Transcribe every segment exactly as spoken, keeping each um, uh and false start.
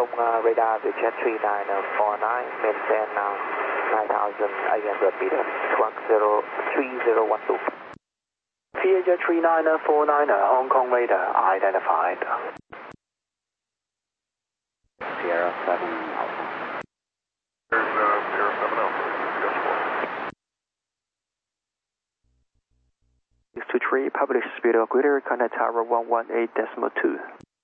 Hong uh, radar to jet three nine four nine, maintain now nine thousand eight hundred meter, squawk zero three zero one two. V A Jet three nine four nine, Hong Kong radar identified. Sierra seven Alpha. There's uh, Sierra seven Alpha, yes four. six two three, published speed of greater, contact tower one one eight decimal two.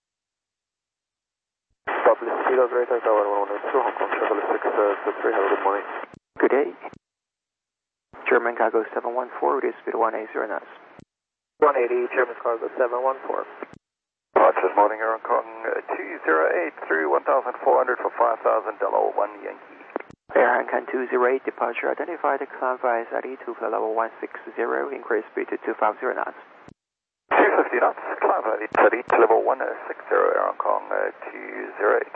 Published speed of greater, tower one one eight two, Hong Kong Travel six three, have a good morning. Good day. German cargo seven one four, reduce speed one eight zero knots. one eighty, German cargo seven one four. Roger, morning, Air Hong Kong uh, two zero eight through one thousand four hundred for five thousand, Delaware one Yankee. Air Hong Kong two zero eight, departure identified, climb via S I D to level one six zero, increase speed to two fifty knots. two fifty knots, climb via S I D to level one six zero, Air Hong Kong uh, two zero eight.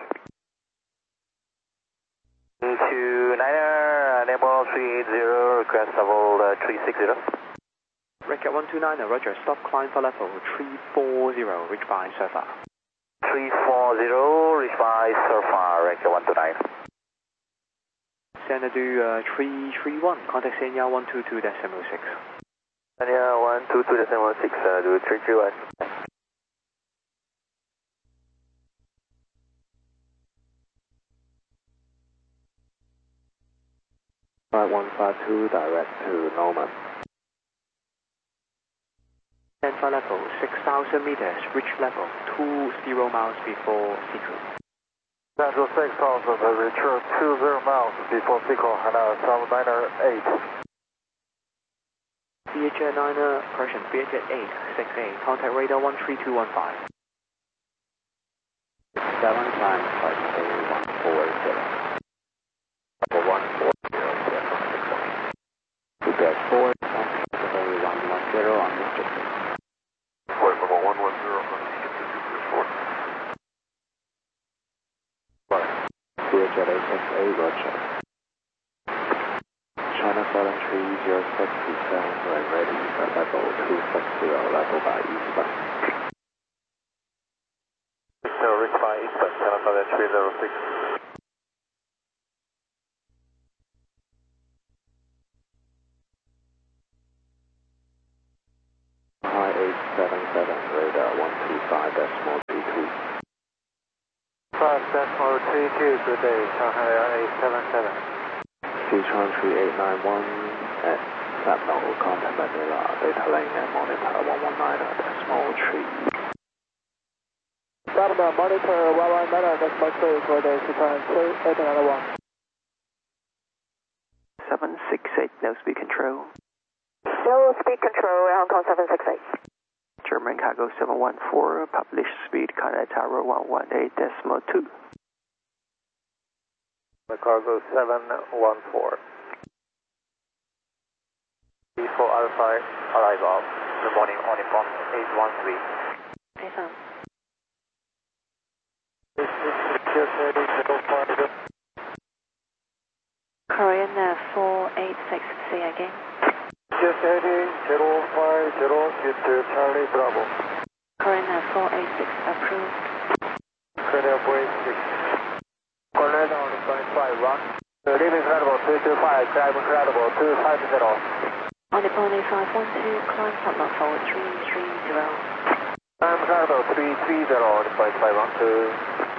two niner, enable three eight zero, request level uh, three six zero. Record one two nine, Roger, stop climb for level three four zero, reach by Surfer. three four zero, reach by Surfer, record one two nine. Send to uh, three three one, contact Senya one two two decimal six. Senya one two two decimal six, uh, do three three one. five one five two, direct to Norman. And for level six thousand meters, reach level two zero miles before Sequel. Central six thousand, uh, return two zero miles before Sequel, and uh, seven niner eight. V H niner, correction, V H eight six eight, contact radar one three two one five. seven times five eight one four zero. Level one four zero, six one. We get four times five one one zero on District. Flight level one one zero, Jupiter four. V H eight six eight, Roger. China seven three zero six, descend when ready for level two six zero, level by eastbound. So reach by eastbound, China seven three zero six. High eight seven seven, radar one two five decimal two two. five decimal three two, good day, Shanghai Air eight seven seven. Sichuan three eight nine one at Sapno, contact Manila, data lane and monitor one one nine decimal three. Sapno, monitor one one nine decimal three, good day, Sichuan three eight nine one. seven six eight, no speed control. No speed control, Hong Kong seven six eight. German cargo seven one four, published speed, contact tower one one eight decimal two. The cargo seven one four. B four Alpha, arrival. Good morning, on inform eight one three. Affirm. This is just heading zero five. Korean uh, four eight six, say again. Just heading zero five zero, get to Charlie Bravo. Korean uh, four eight six, approved. Korean four eight six. Korean on point five one. Leave incredible two two five, climb incredible two five zero. On the point five one two, climb Putman forward three three zero. Climb incredible three three zero, on the point five one two.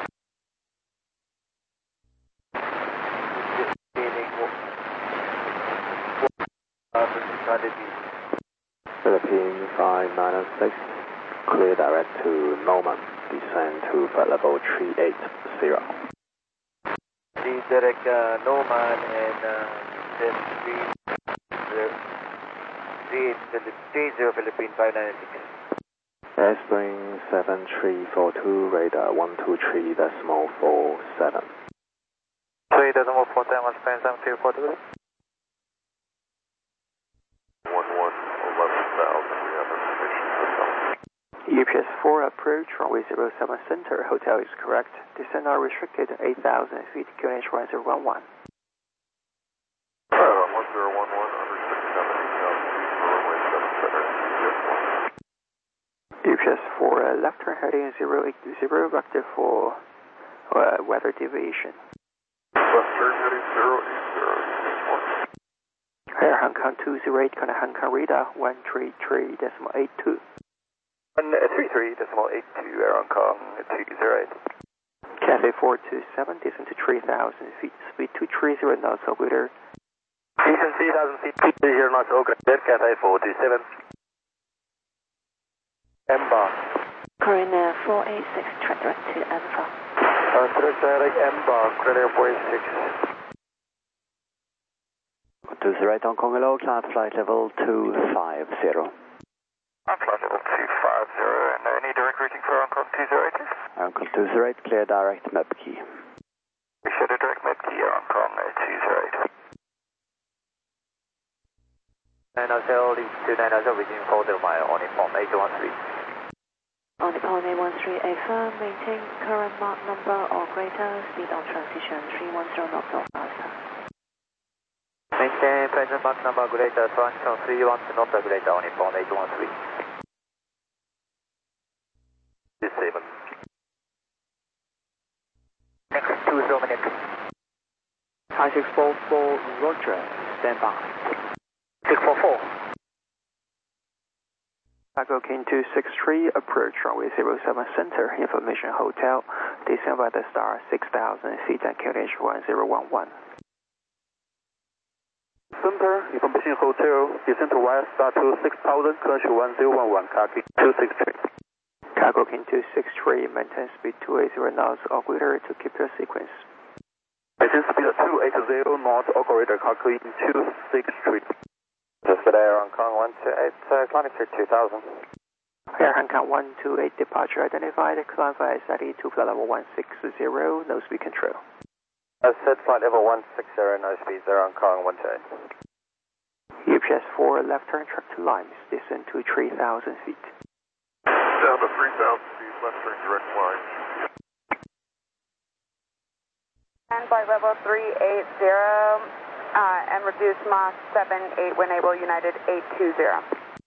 Philippine five nine six, clear direct to Norman, descend to flight level three eight zero. The direct uh, Norman and uh, then three zero Philippine five nine six. Airspring seven three four two, radar one two three decimal four seven. three decimal four seven, one span seven three four two. one one eleven thousand, we have information for some. U P S four approach, runway zero seven center, hotel is correct. Descend are restricted eight thousand feet, Q N H one zero one one. Uh, one zero one one, unrestricted seven eight thousand feet for runway seven center, U P S four. U P S four, uh, left turn heading zero eight zero, vector for uh, weather deviation. Western heading zero eight zero six one. Air Hong Kong two zero eight, Connect Hong Kong radar one three three decimal eight two. one three three decimal eight two, Air Hong Kong two zero eight. Cathay four two seven, descend to three thousand feet, speed two three zero knots, operator. Descend three thousand feet, two three zero knots, operator, Cathay four two seven. M-bar. Korean Air four eight six, track direct to Alpha. Uh, direct direct M-bar, Korean Air four eight six. two zero eight Hong Kong, hello, climb flight level two five zero. I'm flight level two five zero, and uh, any direct routing for Hong Kong two zero eight? Hong Kong two zero eight, clear direct M E P key. We should have direct M E P key, Hong Kong two zero eight. nine zero, lead to nine zero, within four zero mile, on Nippon eight one three. On Nippon eight one three, affirm, maintain current Mach number or greater, speed on transition three one zero knots or faster. Maintain present Mach number greater, transition three one zero knots or greater, on Nippon eight one three. Disable. Next two zero minutes. High six four four, Roger, stand by. six four four. Cargo King two six three, approach runway zero seven center, information hotel, descend by the star six thousand feet and Q N H one zero one one. Center, information hotel, descend to west star to six thousand, Q N H one zero one one, Cargo King two six three. Cargo King two six three, maintain speed two eighty knots, operator to keep your sequence. Maintain speed two eighty knots, operator, Cargo King two six three. Just get Air Hong Kong one two eight, uh, climbing through two thousand. Air Hong Kong one two eight, departure identified, climb via S A T to flight level one six zero, no speed control. I said flight level one six zero, no speeds, Air Hong Kong one two eight. U P S four, left turn track to Limes, descend to three thousand feet. Down to three thousand feet, left turn direct line. And flight level three eight zero, uh, and reduce Mach seven eight when able, United eight two zero.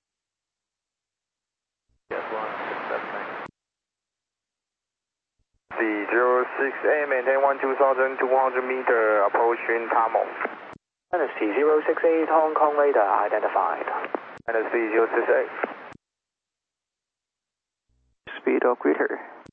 Yes, one six seven nine. C zero six eight, maintain one two thousand two hundred meter, approaching Tamil. N S T zero six eight, Hong Kong radar identified. N S T zero six eight. Speed or greater.